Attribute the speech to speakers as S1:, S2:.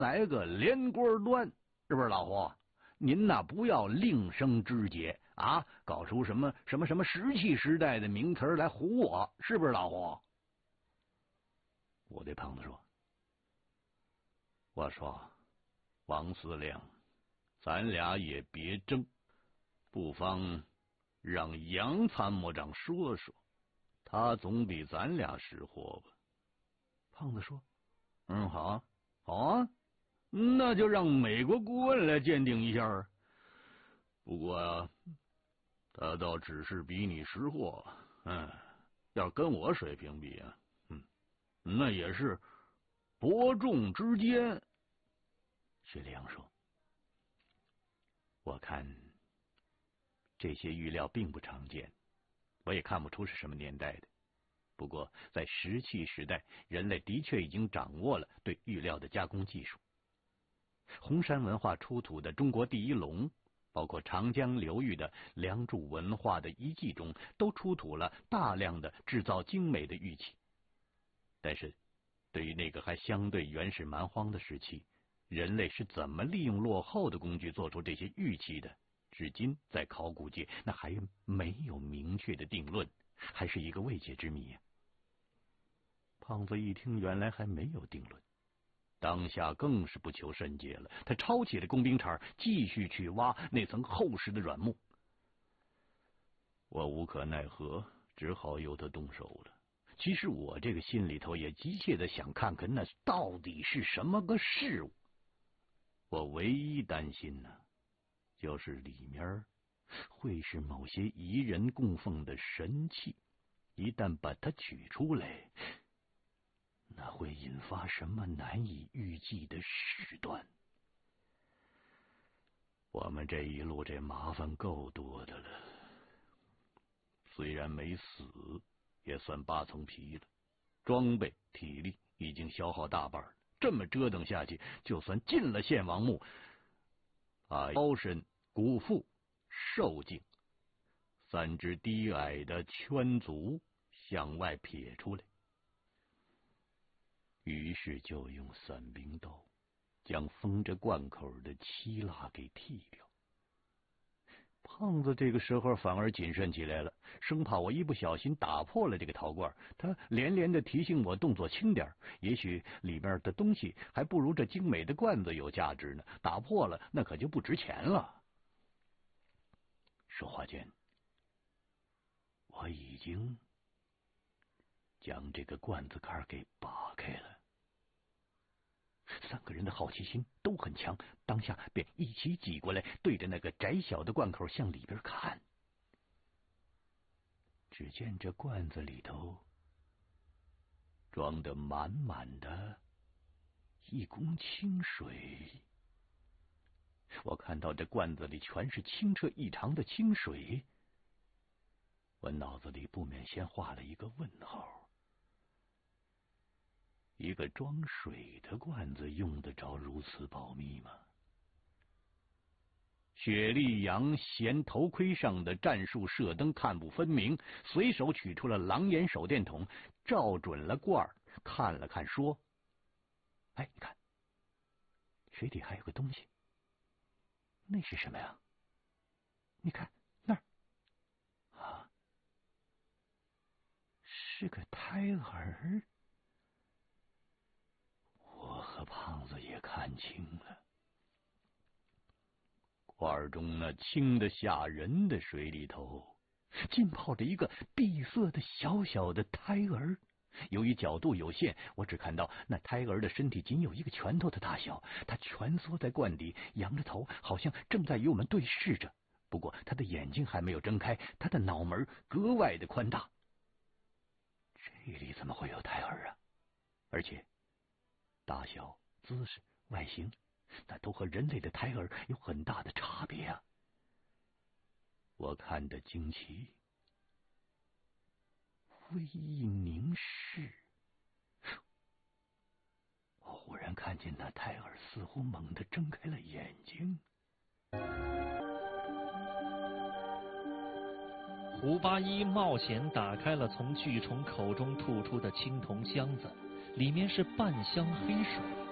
S1: 来个连锅端，是不是老胡？您呐不要另生枝节啊，搞出什么石器时代的名词来唬我，是不是老胡？我对胖子说：“我说，王司令，咱俩也别争，不妨让杨参谋长说说，他总比咱俩识货吧。”胖子说：“好啊，好啊。”那就让美国顾问来鉴定一下。不过啊，他倒只是比你识货，要跟我水平比啊，那也是伯仲之间。薛立阳说：“我看这些玉料并不常见，我也看不出是什么年代的。不过在石器时代，人类的确已经掌握了对玉料的加工技术。红山文化出土的中国第一龙，包括长江流域的梁祝文化的遗迹中，都出土了大量的制造精美的玉器。但是，对于那个还相对原始蛮荒的时期，人类是怎么利用落后的工具做出这些玉器的？至今在考古界那还没有明确的定论，还是一个未解之谜。胖子一听，原来还没有定论。当下更是不求甚解了，他抄起了工兵铲，继续去挖那层厚实的软木。我无可奈何，只好由他动手了。其实我这个心里头也急切的想看看那到底是什么个事物。我唯一担心呢，就是里面会是某些夷人供奉的神器，一旦把它取出来，那会引发什么难以预计的事端？我们这一路这麻烦够多的了，虽然没死，也算扒层皮了。装备、体力已经消耗大半了，这么折腾下去，就算进了献王墓，把腰身、骨腹、瘦颈三只低矮的圈足向外撇出来。于是就用伞兵刀将封着罐口的漆蜡给剃掉。胖子这个时候反而谨慎起来了，生怕我一不小心打破了这个陶罐，他连连的提醒我动作轻点，也许里面的东西还不如这精美的罐子有价值呢，打破了那可就不值钱了。说话间，我已经将这个罐子盖给拔开了。三个人的好奇心都很强，当下便一起挤过来，对着那个窄小的罐口向里边看。只见这罐子里头装得满满的一公清水。我看到这罐子里全是清澈异常的清水，我脑子里不免先画了一个问号。一个装水的罐子用得着如此保密吗？雪莉杨嫌头盔上的战术射灯看不分明，随手取出了狼眼手电筒，照准了罐儿，看了看，说：“哎，你看，水底还有个东西，那是什么呀？你看那儿，啊，是个胎儿。”我和胖子也看清了，罐中那清的吓人的水里头，浸泡着一个碧色的小小的胎儿。由于角度有限，我只看到那胎儿的身体仅有一个拳头的大小，他蜷缩在罐底，仰着头，好像正在与我们对视着。不过他的眼睛还没有睁开，他的脑门格外的宽大。这里怎么会有胎儿啊？而且大小、姿势、外形，那都和人类的胎儿有很大的差别啊！我看得惊奇，微一凝视，我忽然看见那胎儿似乎猛地睁开了眼睛。
S2: 胡八一冒险打开了从巨虫口中吐出的青铜箱子，里面是半箱黑水。